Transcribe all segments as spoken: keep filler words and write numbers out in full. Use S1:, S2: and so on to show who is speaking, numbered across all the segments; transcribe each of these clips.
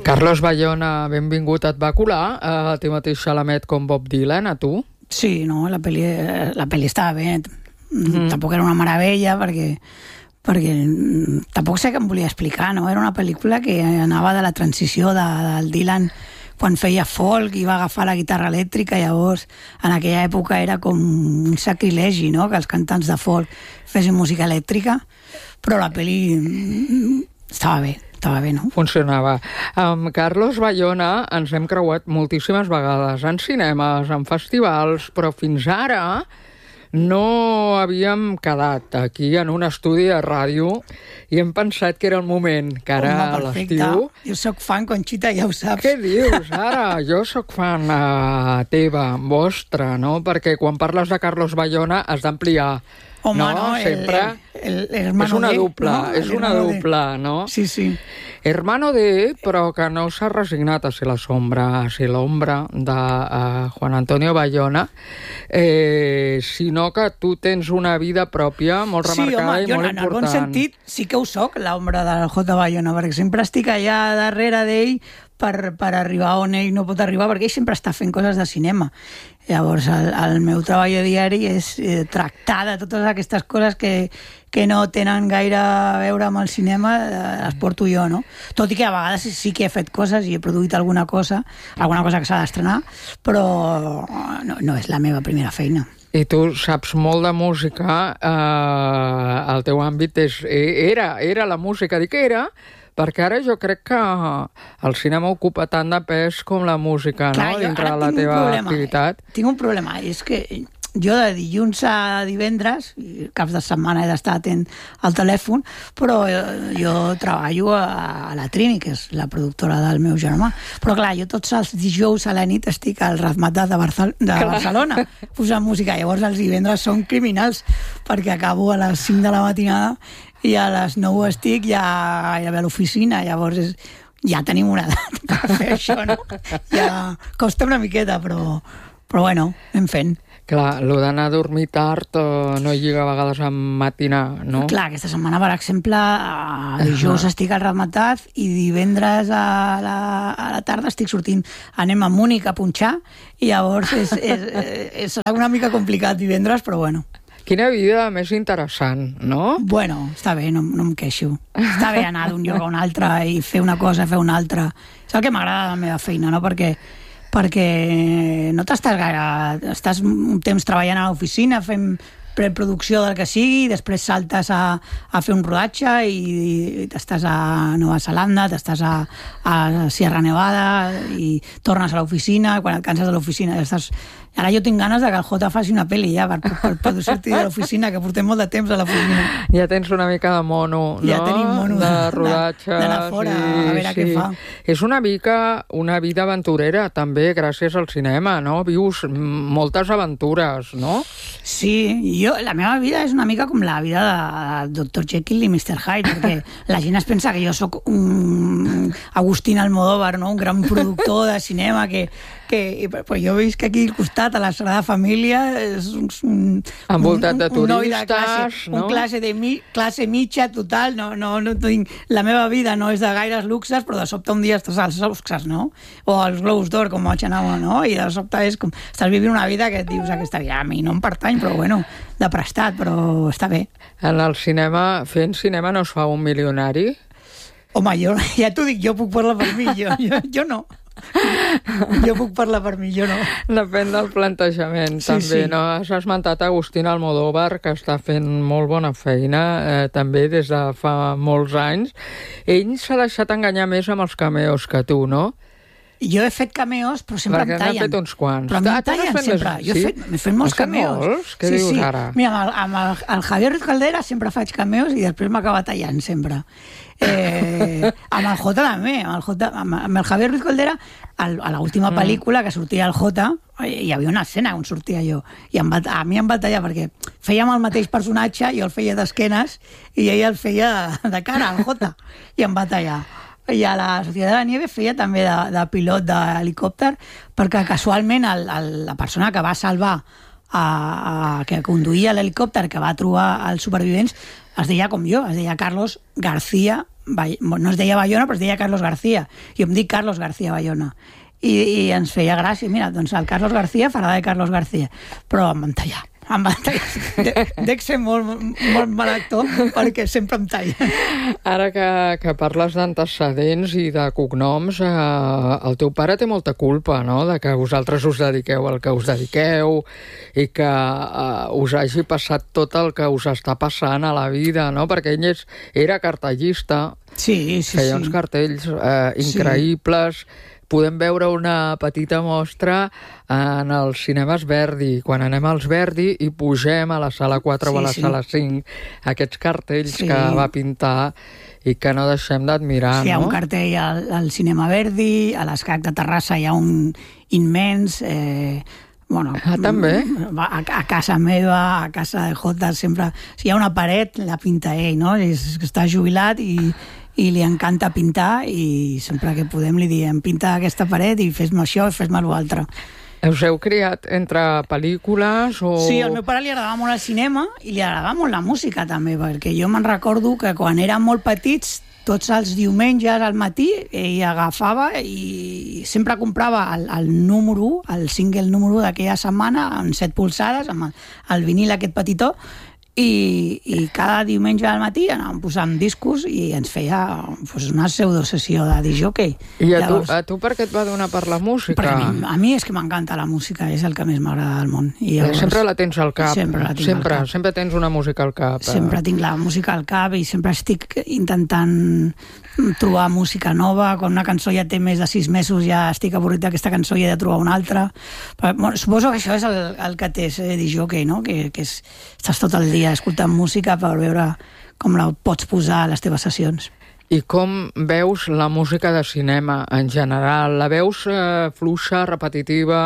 S1: Carlos Bayona, benvingut. Et va colar a tu mateix Xalamet com Bob Dylan, a tu?
S2: Sí, no, la pel·li, la pel·li estava bé. Mm. Tampoc era una meravella, perquè, perquè tampoc sé què em volia explicar, no? Era una pel·lícula que anava de la transició de, del Dylan quan feia folk i va agafar la guitarra elèctrica. Llavors, en aquella època era com un sacrilegi, no?, que els cantants de folk fessin música elèctrica, però la pel·li estava bé. Estava bé, no?
S1: Funcionava. Amb Carlos Bayona ens hem creuat moltíssimes vegades en cinemes, en festivals, però fins ara no havíem quedat aquí en un estudi de ràdio i hem pensat que era el moment, que ara a l'estiu...
S2: Jo soc fan, Conxita, ja ho saps.
S1: Què dius, ara? Jo soc fan uh, teva, vostra, no? Perquè quan parles de Carlos Bayona has d'ampliar.
S2: Home,
S1: no,
S2: no,
S1: sempre
S2: el, el, el hermano
S1: és una
S2: de,
S1: dupla,
S2: no?
S1: és una dupla, no?
S2: Sí, sí.
S1: Hermano de, però que no s'ha resignat a ser la sombra, a ser l'ombra de uh, Juan Antonio Bayona, eh, sinó que tu tens una vida pròpia molt remarcada
S2: sí, home,
S1: i molt
S2: jo,
S1: important.
S2: En algun sentit sí que ho soc, l'ombra del J. Bayona, perquè sempre estic allà darrere d'ell per, per arribar on ell no pot arribar, perquè ell sempre està fent coses de cinema. Llavors, el, el meu treball diari és eh, tractar de totes aquestes coses que, que no tenen gaire a veure amb el cinema, eh, les porto jo, no? Tot i que a vegades sí que he fet coses i he produït alguna cosa, alguna cosa que s'ha d'estrenar, però no, no és la meva primera feina.
S1: I tu saps molt de música, eh, el teu àmbit és, era, era la música, dic que era, perquè ara jo crec que el cinema ocupa tant de pes com la música,
S2: clar,
S1: no?, dintre de la teva
S2: problema,
S1: activitat.
S2: Tinc un problema, és que jo de dilluns a divendres, caps de setmana he d'estar atent al telèfon, però jo treballo a la Trini, que és la productora del meu germà. Però clar, jo tots els dijous a la nit estic al Razmataz de, Barcel de Barcelona posant música. Llavors els divendres són criminals, perquè acabo a les cinc de la matinada i a les nou estic ja gairebé a l'oficina. Llavors és, ja tenim una edat per fer això, no? Ja costa una miqueta, però, però bueno, anem fent.
S1: Clar, el d'anar a dormir tard no lliga a vegades amb matinar, no?
S2: Clar, aquesta setmana, per exemple, dijous uh-huh. estic al Razmataz i divendres a la, a la tarda estic sortint. Anem a Múnich a punxar i llavors és, és, és, és una mica complicat divendres, però bueno.
S1: Quina vida més interessant, no?
S2: Bueno, està bé, no, no em queixo. Està bé anar d'un lloc a un altre i fer una cosa, fer una altra. És el que m'agrada de la meva feina, no? Perquè, perquè no t'estàs gaire... Estàs un temps treballant a l'oficina, fent preproducció del que sigui, després saltes a, a fer un rodatge i, i t'estàs a Nova Zelanda, t'estàs a, a Sierra Nevada i tornes a l'oficina, quan et canses de l'oficina ja estàs... Ara jo tinc ganes de que el Jota faci una pel·li ja per, per, per sortir de l'oficina, que portem molt de temps a l'oficina.
S1: Ja tens una mica de mono, no?
S2: Ja tenim mono
S1: de, de rodatge.
S2: D'anar fora, sí, a veure sí. què fa.
S1: És una mica una vida aventurera, també, gràcies al cinema, no? Vius moltes aventures, no?
S2: Sí, jo, la meva vida és una mica com la vida de doctor Jekyll i mister Hyde, perquè la gent es pensa que jo sóc un Agustín Almodóvar, no? Un gran productor de cinema que... que pues jo veig que aquí al costat a la Sagrada Família és un, un,
S1: envoltat de
S2: un, un noi
S1: turistes,
S2: de classe,
S1: no?
S2: Un classe, de mi, classe mitja total, no, no, no tinc, la meva vida no és de gaires luxes, però de sobte un dia estàs als Oscars, no? O als Globus d'Or, com vaig anar, no? I de sobte és com, estàs vivint una vida que et dius, aquesta vida a mi no em pertany, però bueno, de prestat, però està bé.
S1: En el cinema, fent cinema no es fa un milionari?
S2: Home, jo, ja t'ho dic, jo puc parlar per mi, jo, jo, jo no. Jo puc parlar per mi, jo no.
S1: Depèn del plantejament, sí, també, sí. No? Has esmentat Agustín Almodóvar, que està fent molt bona feina, eh, també des de fa molts anys. Ell s'ha deixat enganyar més amb els cameos que tu, no?
S2: Jo he fet cameos, però sempre
S1: perquè
S2: em tallen.
S1: Perquè n'ha fet uns quants.
S2: Però em tallen sempre.
S1: Les...
S2: Jo he fet, he fet molts
S1: Has
S2: cameos.
S1: Molts? Què
S2: sí,
S1: dius
S2: sí.
S1: ara?
S2: Mira, amb el, amb el, el Javier Ruiz Caldera sempre faig cameos i després m'acaba tallant sempre. Eh, amb el Jota també. Amb el, Jota, amb, amb el Javier Ruiz Caldera, el, a l'última mm. pel·lícula que sortia el Jota, hi havia una escena on sortia jo. I em va, a mi em va tallar perquè fèiem el mateix personatge, jo el feia d'esquenes i ell el feia de cara, el Jota. I em va tallar. I a la Societat de la Nieve feia també de, de pilot d'helicòpter, perquè casualment el, el, la persona que va salvar a, a, que conduïa l'helicòpter que va trobar els supervivents, es deia com jo, es deia Carlos García, no es deia Bayona, però es deia Carlos García. Jo em dic Carlos García Bayona. I, i ens feia gràcia, mira, doncs el Carlos García farà de Carlos García. Però em van tallar. Em van tallar. Dec ser molt, molt mal actor perquè sempre em talla.
S1: Ara que, que parles d'antecedents i de cognoms, eh, el teu pare té molta culpa, no?, de que vosaltres us dediqueu al que us dediqueu i que eh, us hagi passat tot el que us està passant a la vida, no?, perquè ell és, era cartellista,
S2: sí, sí,
S1: feia sí. uns cartells eh, increïbles. Sí. Podem veure una petita mostra en els cinemes Verdi, quan anem als Verdi i pugem a la sala quatre sí, o a la sí. sala cinc, aquests cartells sí. que va pintar i que no deixem d'admirar,
S2: sí,
S1: no?
S2: Hi ha un cartell al, al cinema Verdi, a l'Escac de Terrassa hi ha un immens... Eh, bueno,
S1: ah, també?
S2: A, a casa meva, a casa de Jota, sempre... Si hi ha una paret, la pinta ell, no? És, està jubilat i... i li encanta pintar i sempre que podem li diem pinta aquesta paret i fes-me això i fes-me l'altre.
S1: Us heu criat entre pel·lícules o...?
S2: Sí, al meu pare li agradava molt el cinema i li agradava molt la música també, perquè jo me'n recordo que quan érem molt petits, tots els diumenges al matí, ell agafava i sempre comprava el, el número, el single número d'aquella setmana, amb set polsades, amb el, el vinil aquest petitó, I, i cada diumenge al matí anàvem posant discos i ens feia pues, una pseudosessió de disc-jockey.
S1: I a, Llavors, tu, a tu per què et va donar per la música?
S2: Perquè a mi, a mi és que m'encanta la música, és el que més m'agrada del món. I llavors,
S1: sempre la tens al cap.
S2: Sempre la tinc
S1: sempre,
S2: al cap.
S1: Sempre tens una música al cap.
S2: Sempre tinc la música al cap i sempre estic intentant trobar música nova. Quan una cançó ja té més de sis mesos ja estic avorrit d'aquesta cançó i he de trobar una altra. Però, bueno, suposo que això és el, el que té ser disc-jockey, no? Que, que és, estàs tot el dia escoltant música per veure com la pots posar a les teves sessions.
S1: I com veus la música de cinema en general? La veus eh, fluixa, repetitiva,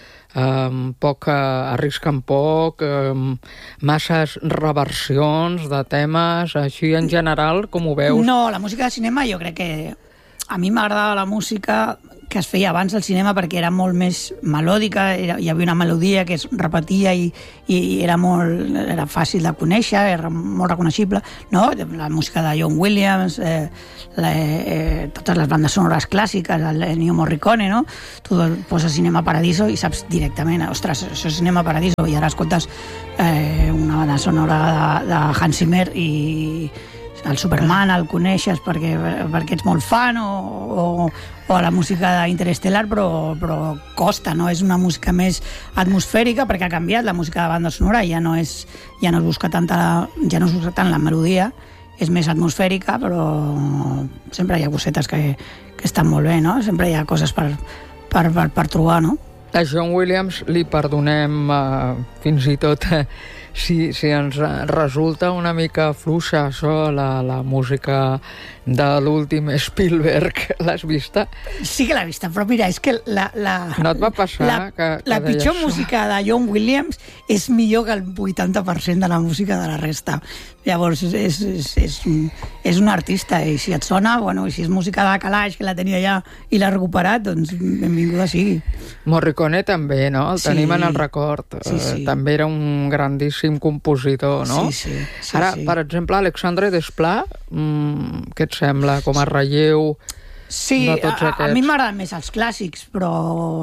S1: eh, poc, eh, arrisquen poc, eh, masses reversions de temes, així en general, com ho veus?
S2: No, la música de cinema jo crec que a mi m'agradava la música que es feia abans del cinema perquè era molt més melòdica, era, hi havia una melodia que es repetia i, i era molt era fàcil de conèixer, era molt reconeixible, no? La música de John Williams, eh, la, eh, totes les bandes sonores clàssiques, el Ennio Morricone, no? Tu poses Cinema Paradiso i saps directament, ostres, això és Cinema Paradiso, i ara escoltes eh, una banda sonora de, de Hans Zimmer i el Superman el coneixes perquè, perquè ets molt fan o, o, o la música d'Interstellar, però, però costa, no? És una música més atmosfèrica perquè ha canviat la música de banda sonora, ja no és, ja no es busca tanta, ja no es busca tant la melodia, és més atmosfèrica, però sempre hi ha cosetes que, que estan molt bé, no? Sempre hi ha coses per, per, per, per trobar, no?
S1: A John Williams li perdonem uh, fins i tot uh, si, si ens resulta una mica fluixa això, la, la música de l'últim Spielberg. L'has vista?
S2: Sí que l'he vista, però mira, és que la... la
S1: no et va passar
S2: la,
S1: que, que
S2: la pitjor
S1: això?
S2: música de John Williams és millor que el vuitanta per cent de la música de la resta. Llavors, és, és, és, és un artista, i si et sona, bueno, si és música de calaix, que la tenia ja i l'ha recuperat, doncs benvinguda sigui.
S1: Morricone també, no? El
S2: sí.
S1: tenim en el record.
S2: Sí, sí.
S1: Eh, també era un grandíssim compositor, no?
S2: Sí, sí. sí
S1: Ara,
S2: sí.
S1: per exemple, Alexandre Desplat, mmm, què et sembla com a relleu
S2: sí,
S1: de tots
S2: a,
S1: aquests?
S2: a mi m'agraden més els clàssics, però...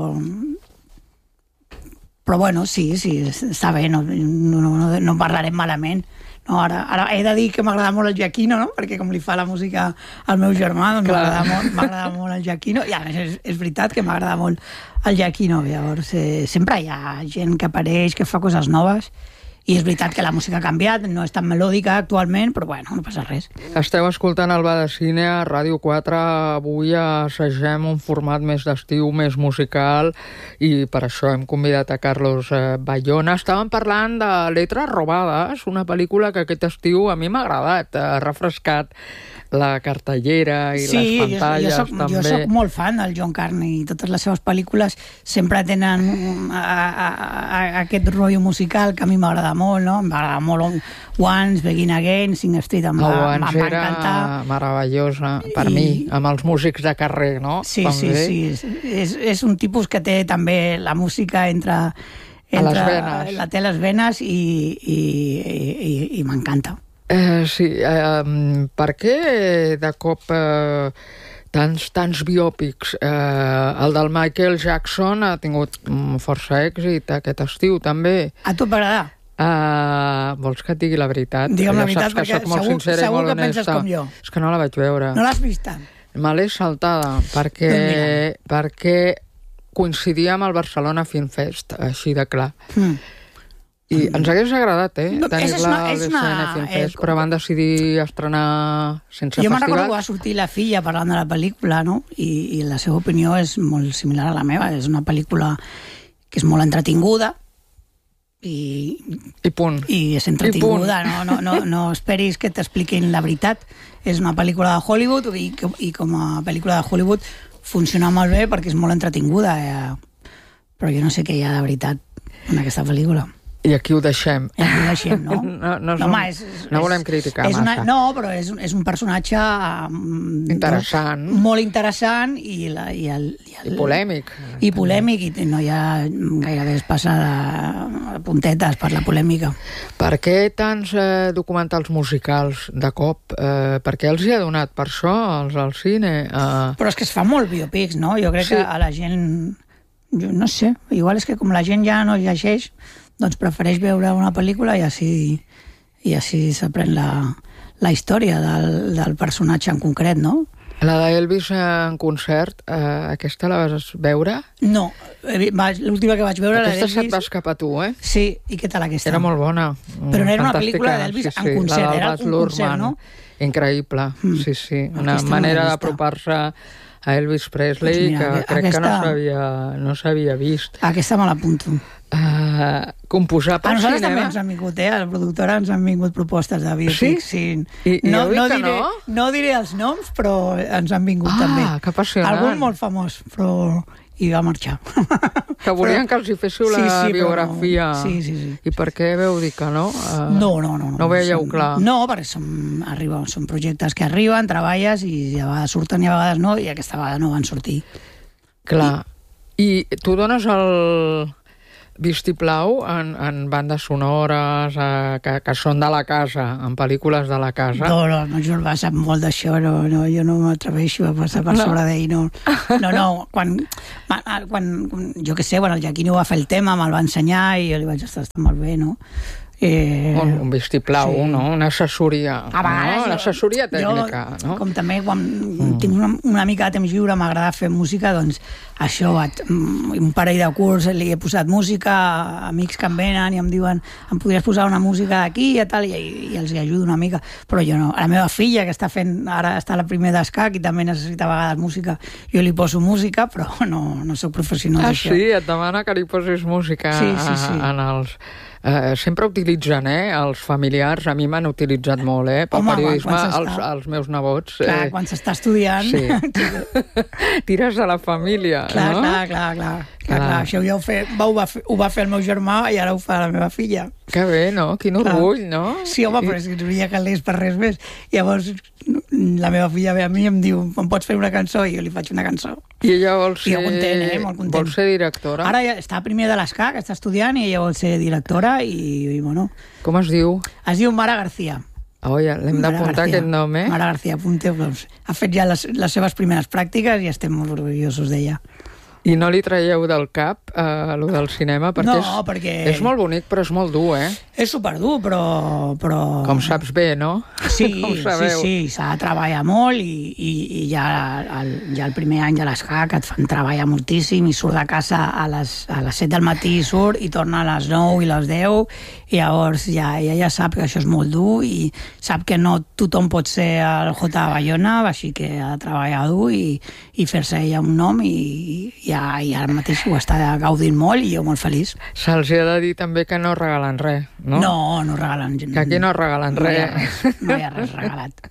S2: Però bueno, sí, sí, està bé, no, no, no, no parlarem malament. No, ara, ara he de dir que m'agrada molt el Giacchino, no? Perquè com li fa la música al meu germà, doncs m'agrada molt, m'agrada molt el Giacchino. I a més, és, és veritat que m'agrada molt el Giacchino. Llavors, eh, sempre hi ha gent que apareix, que fa coses noves. I és veritat que la música ha canviat, no és tan melòdica actualment, però bueno, no passa res.
S1: Esteu escoltant el Va de Cine a Ràdio quatre. Avui assagem un format més d'estiu, més musical, i per això hem convidat a Carlos Bayona. Estàvem parlant de Letras Robades, una pel·lícula que aquest estiu a mi m'ha agradat, ha refrescat la cartellera i
S2: sí,
S1: les pantalles,
S2: jo, jo soc,
S1: també.
S2: Jo soc molt fan del John Carney i totes les seves pel·lícules sempre tenen a, a, a, aquest rotllo musical que a mi m'agrada molt, no? M'agrada molt Once, Begin Again, Sing Street, em va,
S1: oh,
S2: va
S1: era
S2: encantar.
S1: Meravellosa, per I... mi, amb els músics de carrer, no?
S2: Sí,
S1: també.
S2: sí, sí. És, és un tipus que té també la música entre...
S1: a les venes.
S2: La té a les venes i, i, i, i m'encanta.
S1: Eh, sí, eh, per què de cop eh, tants, tants biòpics? Eh, el del Michael Jackson ha tingut força èxit aquest estiu, també.
S2: A tu t'agrada?
S1: Uh, vols que et digui la veritat?
S2: Digue'm la
S1: ja
S2: veritat,
S1: saps que
S2: perquè
S1: soc molt
S2: segur,
S1: sincera
S2: segur
S1: i molt
S2: que penses
S1: honesta.
S2: com jo.
S1: És que no la vaig veure.
S2: No l'has vist tant?
S1: Me l'he saltada, perquè, perquè coincidia amb el Barcelona Film Fest, així de clar. Mm. I mm. ens hagués agradat, eh,
S2: no,
S1: tenir-la
S2: una,
S1: al B C N Film Fest,
S2: és,
S1: però van decidir estrenar sense
S2: jo
S1: festival.
S2: Jo me'n recordo que va sortir la filla parlant de la pel·lícula, no? I, i la seva opinió és molt similar a la meva. És una pel·lícula que és molt entretinguda, i,
S1: I punt.
S2: I és entretinguda, I no, no, no, no esperis que t'expliquin la veritat. És una pel·lícula de Hollywood i, i com a pel·lícula de Hollywood funciona molt bé perquè és molt entretinguda, eh? Però jo no sé què hi ha de veritat en aquesta pel·lícula.
S1: I aquí ho deixem.
S2: I aquí ho deixem, no?
S1: no, no,
S2: no,
S1: un,
S2: home, és, és,
S1: no volem criticar
S2: és
S1: massa.
S2: Una, no, però és, és un personatge um,
S1: interessant.
S2: No, molt interessant i, la, i, el, i, el,
S1: I polèmic.
S2: I polèmic, i no hi ha gairebé es passa de puntetes per la polèmica.
S1: Per què tants eh, documentals musicals de cop? Eh, per què els hi ha donat per això, els al cine? Eh...
S2: Però és que es fa molt biopics, no? Jo crec sí. que a la gent... Jo no sé, igual és que com la gent ja no llegeix, doncs prefereix veure una pel·lícula i així, i així s'aprèn la, la història del, del personatge en concret, no?
S1: La d'Elvis en concert, eh, aquesta la vas veure?
S2: No, l'última que vaig veure...
S1: Aquesta se't va escapar a tu, eh?
S2: Sí, i què tal aquesta?
S1: Era molt bona.
S2: Però no era una pel·lícula d'Elvis sí, sí. en concert, era un concert, no?
S1: Increïble, mm. sí, sí. Una aquesta manera d'apropar-se a Elvis Presley pues mira, que crec aquesta... que no s'havia no vist.
S2: Aquesta me l'apunto.
S1: Uh, composar per
S2: a nosaltres
S1: cinema...
S2: també ens han vingut, eh? A la productora ens han vingut propostes de biopics.
S1: Sí?
S2: sí.
S1: I,
S2: no,
S1: i
S2: no,
S1: diré,
S2: no? no diré els noms, però ens han vingut
S1: ah,
S2: també.
S1: Ah, que apassionant.
S2: Algun molt famós, però... i va marxar.
S1: Que volien però... que els hi féssiu la sí, sí, biografia.
S2: No. Sí, sí, sí.
S1: I per què veu dir que no? Uh,
S2: no, no, no. No,
S1: no veieu
S2: som...
S1: clar?
S2: No, perquè som, arriba, són projectes que arriben, treballes i a vegades surten i a vegades no, i aquesta vegada no van sortir.
S1: Clar. I, I tu dones el vistiplau en, en bandes sonores eh, que, que són de la casa, en pel·lícules de la casa?
S2: No, no, no jo sap molt d'això, no, no, jo no m'atreveixo a passar per no. sobre d'ell, no. No, no, quan, quan, jo què sé, quan el Jaquino va fer el tema, me'l va ensenyar i jo li vaig estar, està molt bé, no? Eh,
S1: un, un vistiplau, sí. no? Una assessoria.
S2: A vegades,
S1: no? Una assessoria tècnica.
S2: Jo,
S1: no?
S2: com també quan mm. tinc una, una mica de temps lliure, m'agrada fer música, doncs això, un parell de curs li he posat música, amics que em venen i em diuen em podries posar una música d'aquí i tal, i, i els hi ajudo una mica. Però jo no. A la meva filla, que està fent, ara està a la primer d'escac i també necessita a vegades música, jo li poso música, però no, no soc professional
S1: ah,
S2: d'això.
S1: Ah, sí? Et demana que li posis música sí, sí, sí. en els... Uh, sempre utilitzen, eh, els familiars, a mi m'han utilitzat molt, eh, pel Home, periodisme, els, els meus nebots.
S2: Clar,
S1: eh,
S2: quan s'està estudiant...
S1: Sí. Tires de la família,
S2: clar,
S1: no?
S2: Clar, clar, clar. Clar, clar, això ja ho, fe, ho, va fer, ho va fer el meu germà i ara ho fa la meva filla.
S1: Que bé, no? Quin orgull, clar. No?
S2: Sí, home, I... però és que no hi ha calés per res més. Llavors, la meva filla ve a mi i em diu, em pots fer una cançó? I jo li faig una cançó.
S1: I ella vol ser...
S2: I jo content, eh? Molt content.
S1: Vol ser directora?
S2: Ara ja està primer de l'ESCAC, està estudiant, i ella vol ser directora i, i bueno...
S1: Com es diu?
S2: Es diu Mara García.
S1: Oh, ja, l'hem d'apuntar aquest nom, eh?
S2: Mara García, apunteu, doncs. Ha fet ja les, les seves primeres pràctiques i estem molt orgullosos d'ella.
S1: I no li traieu del cap eh, lo del cinema? Perquè,
S2: no,
S1: és,
S2: perquè...
S1: és molt bonic, però és molt dur, eh?
S2: És superdur, però... però...
S1: Com saps bé, no?
S2: Sí, sí, sí, s'ha de treballar molt i, i, i ja, el, ja el primer any de l'ESCAC et fan treballar moltíssim i surt de casa a les, a les set del matí surt i torna a les nou i les deu i llavors ja, ja, ja sap que això és molt dur i sap que no tothom pot ser el J. Bayona, així que ha de treballar dur i, i fer-se ella un nom i, i ja, i ara mateix ho està gaudint molt i jo molt feliç.
S1: Se'ls ha de dir també que no regalen res, no?
S2: No, no regalen.
S1: Que aquí no regalen
S2: no
S1: res.
S2: Hi res. No hi ha res regalat.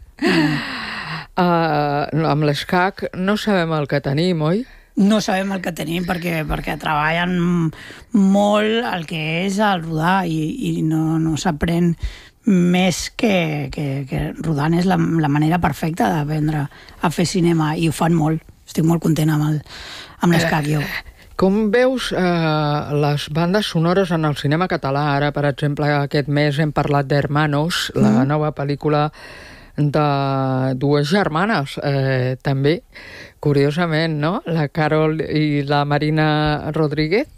S1: uh, amb l'ESCAC no sabem el que tenim, oi?
S2: No sabem el que tenim perquè, perquè treballen molt el que és el rodar i, i no, no s'aprèn més que, que, que rodant és la, la manera perfecta d'aprendre a fer cinema i ho fan molt. Estic molt content amb el, amb l'ESCAC, jo.
S1: Com veus eh, les bandes sonores en el cinema català? Ara, per exemple, aquest mes hem parlat d'Hermanos, mm. la nova pel·lícula de dues germanes, eh, també, curiosament, no? La Carol i la Marina Rodríguez,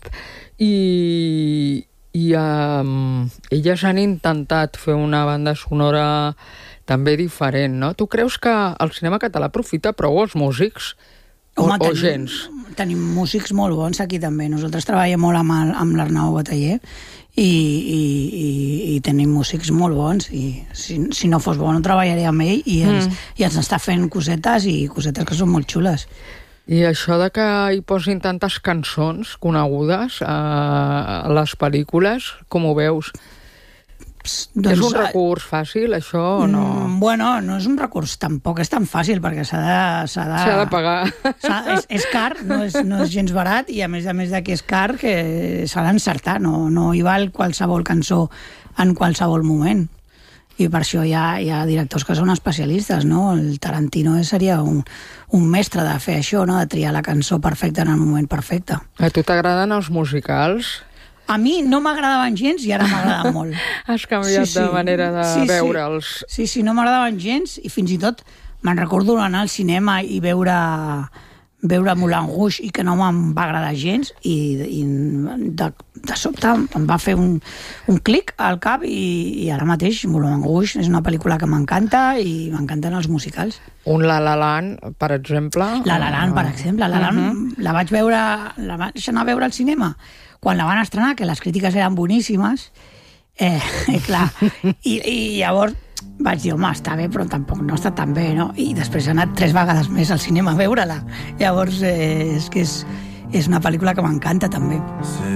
S1: i, i um, elles han intentat fer una banda sonora també diferent, no? Tu creus que el cinema català aprofita prou els músics? O,
S2: Home,
S1: o
S2: tenim,
S1: gens?
S2: Tenim músics molt bons aquí també. Nosaltres treballem molt amb, el, amb l'Arnau Bataller i, i, i, i tenim músics molt bons i si, si no fos bo no treballaria amb ell i ens, mm. i ens està fent cosetes i cosetes que són molt xules.
S1: I això de que hi posin tantes cançons conegudes a les pel·lícules, com ho veus? Doncs, és un recurs fàcil, això, o no?
S2: Mm, bueno, no és un recurs, tampoc és tan fàcil, perquè s'ha de... S'ha de,
S1: s'ha de pagar.
S2: És, és car, no és, no és gens barat, i a més a més de que és car, que s'ha d'encertar, no, no hi val qualsevol cançó en qualsevol moment. I per això hi ha, hi ha directors que són especialistes, no? El Tarantino seria un, un mestre de fer això, no? De triar la cançó perfecta en el moment perfecte.
S1: A tu t'agraden els musicals?
S2: A mi no m'agradaven gens i ara m'agraden molt.
S1: Has canviat sí, sí. de manera de sí, veure'ls.
S2: Sí, sí, no m'agradaven gens i fins i tot me'n recordo anar al cinema i veure, veure Moulin Rouge i que no me'n va agradar gens i, i de, de sobte em va fer un, un clic al cap i, i ara mateix Moulin Rouge és una pel·lícula que m'encanta i m'encanten els musicals.
S1: Un La La Land, per exemple?
S2: La La Land, per exemple. La La Land uh-huh. la vaig veure, la vaig anar a veure al cinema quan la van estrenar, que les crítiques eren boníssimes, eh, clar, i, i llavors vaig dir, home, està bé, però tampoc no està tan bé, no? I després he anat tres vegades més al cinema a veure-la. Llavors, eh, és que és, és una pel·lícula que m'encanta, també. Sí.